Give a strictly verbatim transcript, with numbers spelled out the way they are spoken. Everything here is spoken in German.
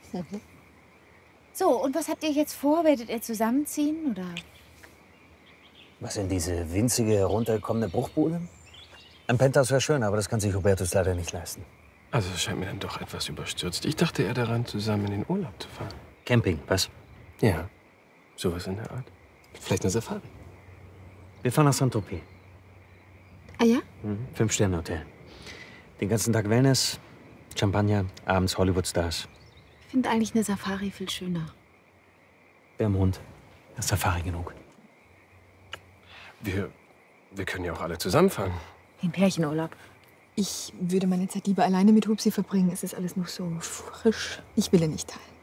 Mhm. So, und was habt ihr jetzt vor? Werdet ihr zusammenziehen, oder? Was in diese winzige, heruntergekommene Bruchbude? Ein Penthouse wäre schön, aber das kann sich Hubertus leider nicht leisten. Also, es scheint mir dann doch etwas überstürzt. Ich dachte eher daran, zusammen in den Urlaub zu fahren. Camping, was? Ja, sowas in der Art. Vielleicht eine Safari. Wir fahren nach Saint-Tropez. Ah ja? Mhm. Fünf-Sterne-Hotel. Den ganzen Tag Wellness, Champagner, abends Hollywood-Stars. Ich finde eigentlich eine Safari viel schöner. Wir haben Hund. Das ist Safari genug. Wir, wir können ja auch alle zusammenfahren. Wie ein Pärchenurlaub. Ich würde meine Zeit lieber alleine mit Hupsi verbringen. Es ist alles noch so frisch. Ich will ihn nicht teilen.